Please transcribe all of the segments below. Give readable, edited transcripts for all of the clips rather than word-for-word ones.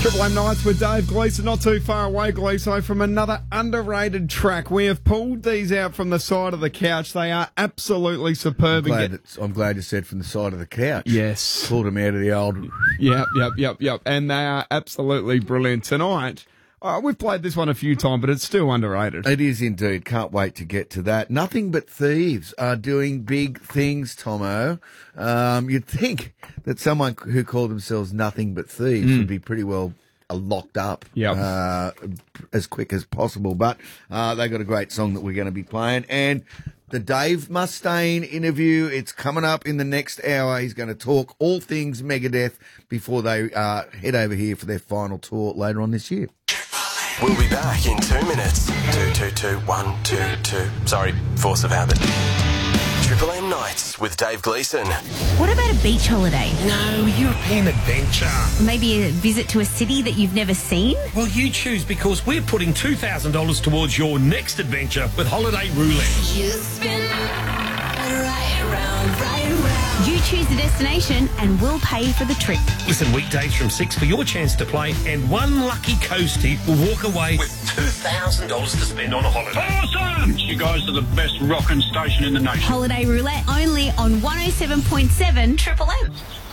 Triple M Nights with Dave Gleeson, not too far away, Gleeso, from another underrated track. We have pulled these out from the side of the couch. They are absolutely superb. I'm glad you said from the side of the couch. Yes. Pulled them out of the old... Yep. And they are absolutely brilliant. Tonight, we've played this one a few times, but it's still underrated. It is indeed. Can't wait to get to that. Nothing But Thieves are doing big things, Tomo. You'd think that someone who called themselves Nothing But Thieves would be pretty well locked up as quick as possible. But they got a great song that we're going to be playing. And the Dave Mustaine interview, it's coming up in the next hour. He's going to talk all things Megadeth before they head over here for their final tour later on this year. We'll be back in 2 minutes. 222-122. Sorry, force of habit. Triple M Nights with Dave Gleeson. What about a beach holiday? No, European adventure. Maybe a visit to a city that you've never seen? Well, you choose, because we're putting $2,000 towards your next adventure with Holiday Roulette. You spin right round. You choose the destination and we'll pay for the trip. Listen, weekdays from 6 for your chance to play, and one lucky coastie will walk away with $2,000 to spend on a holiday. Awesome! You guys are the best rockin' station in the nation. Holiday Roulette only on 107.7 Triple M.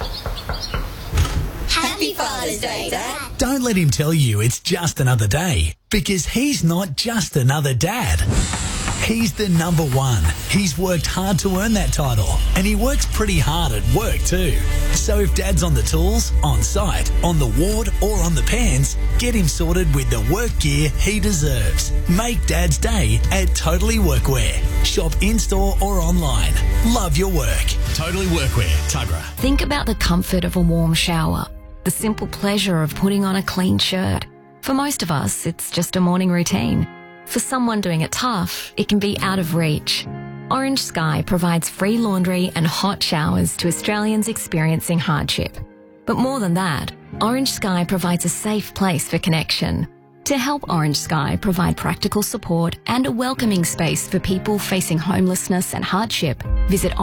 Happy Father's Day, Dad. Don't let him tell you it's just another day, because he's not just another dad. He's the number one. He's worked hard to earn that title, and he works pretty hard at work too. So if Dad's on the tools, on site, on the ward, or on the pans, get him sorted with the work gear he deserves. Make Dad's day at Totally Workwear. Shop in-store or online. Love your work. Totally Workwear, Tuggerah. Think about the comfort of a warm shower, the simple pleasure of putting on a clean shirt. For most of us, it's just a morning routine. For someone doing it tough, it can be out of reach. Orange Sky provides free laundry and hot showers to Australians experiencing hardship. But more than that, Orange Sky provides a safe place for connection. To help Orange Sky provide practical support and a welcoming space for people facing homelessness and hardship, visit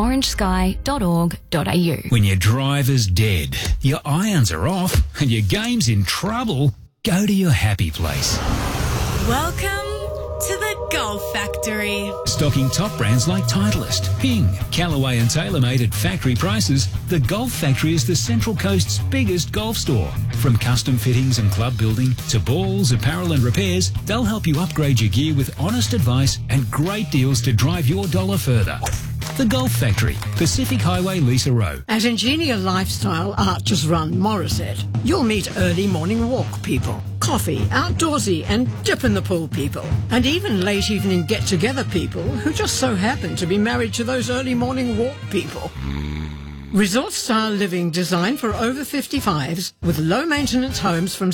orangesky.org.au. When your driver's dead, your irons are off, and your game's in trouble, go to your happy place. Welcome to the Golf Factory. Stocking top brands like Titleist, Ping, Callaway and TaylorMade at factory prices, the Golf Factory is the Central Coast's biggest golf store. From custom fittings and club building to balls, apparel and repairs, they'll help you upgrade your gear with honest advice and great deals to drive your dollar further. The Golf Factory, Pacific Highway, Lisa Row. At Ingenia Lifestyle Archers Run, Morisset, you'll meet early morning walk people, coffee, outdoorsy and dip in the pool people, and even late evening get-together people who just so happen to be married to those early morning walk people. Resort-style living designed for over 55s with low-maintenance homes from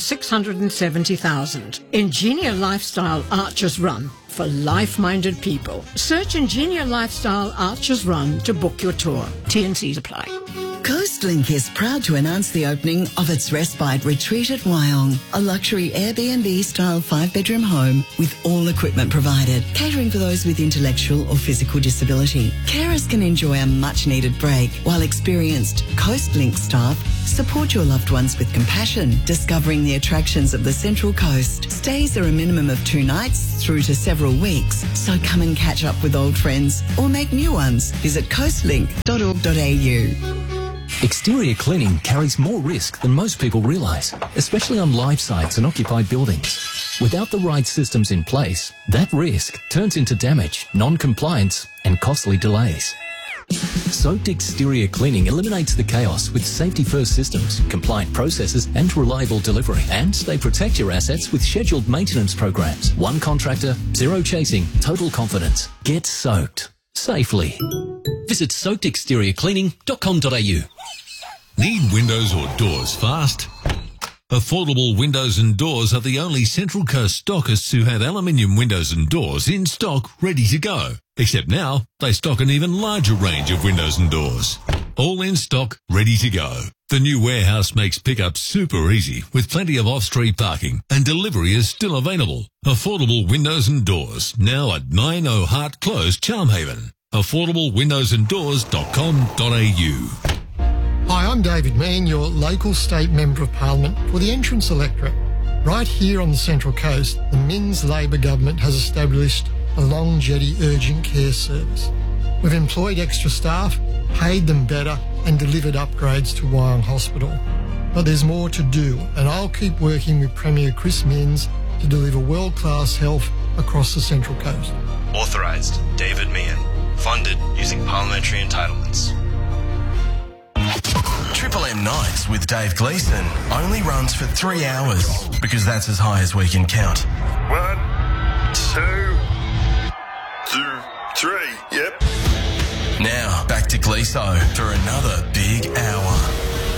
$670,000. Ingenia Lifestyle Archers Run for life-minded people. Search Ingenia Lifestyle Archers Run to book your tour. T&Cs apply. Coastlink is proud to announce the opening of its Respite Retreat at Wyong, a luxury Airbnb-style 5-bedroom home with all equipment provided, catering for those with intellectual or physical disability. Carers can enjoy a much-needed break, while experienced Coastlink staff support your loved ones with compassion, discovering the attractions of the Central Coast. Stays are a minimum of 2 nights through to several weeks, so come and catch up with old friends or make new ones. Visit coastlink.org.au. Exterior cleaning carries more risk than most people realise, especially on live sites and occupied buildings. Without the right systems in place, that risk turns into damage, non-compliance and costly delays. Soaked Exterior Cleaning eliminates the chaos with safety-first systems, compliant processes and reliable delivery. And they protect your assets with scheduled maintenance programs. One contractor, zero chasing, total confidence. Get soaked safely. Visit soakedexteriorcleaning.com.au. Need windows or doors fast? Affordable Windows and Doors are the only Central Coast stockists who have aluminium windows and doors in stock ready to go. Except now, they stock an even larger range of windows and doors. All in stock, ready to go. The new warehouse makes pickup super easy with plenty of off-street parking, and delivery is still available. Affordable Windows and Doors, now at 90 Hart Close, Charmhaven. AffordableWindowsandDoors.com.au. Hi, I'm David Meehan, your local state member of parliament for the Entrance electorate. Right here on the Central Coast, the Minns Labor government has established a long jetty urgent care service. We've employed extra staff, paid them better and delivered upgrades to Wyong Hospital. But there's more to do, and I'll keep working with Premier Chris Minns to deliver world-class health across the Central Coast. Authorised, David Meehan. Funded using parliamentary entitlements. Triple M Nights with Dave Gleeson only runs for 3 hours because that's as high as we can count. 1, 2, 3, yep. Now, back to Gleeso for another big hour.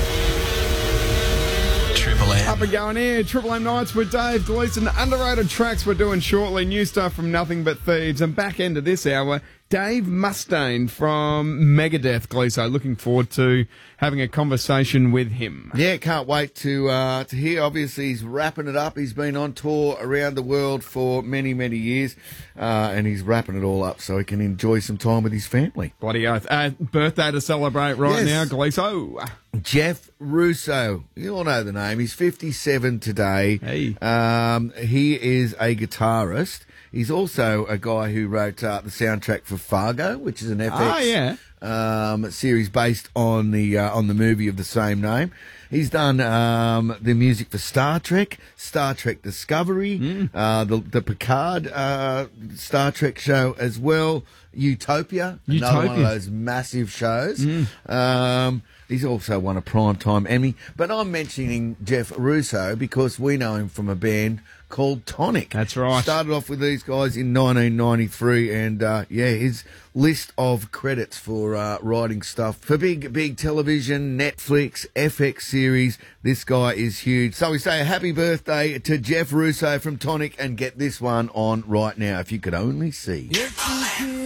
Triple M. Up and going here, Triple M Nights with Dave Gleeson. Underrated tracks we're doing shortly. New stuff from Nothing But Thieves. And back into this hour, Dave Mustaine from Megadeth, Gleeso. Looking forward to having a conversation with him. Yeah, can't wait to hear. Obviously, he's wrapping it up. He's been on tour around the world for many, many years, and he's wrapping it all up so he can enjoy some time with his family. Bloody oath. Birthday to celebrate right now, Gleeso. Jeff Russo. You all know the name. He's 57 today. Hey. He is a guitarist. He's also a guy who wrote the soundtrack for Fargo, which is an FX series based on the movie of the same name. He's done the music for Star Trek Discovery, the Picard Star Trek show as well, Utopia, another one of those massive shows. He's also won a Primetime Emmy. But I'm mentioning Jeff Russo because we know him from a band called Tonic. That's right. Started off with these guys in 1993, and his list of credits for writing stuff for big television, Netflix, FX series. This guy is huge. So we say a happy birthday to Jeff Russo from Tonic, and get this one on right now. If you could only see.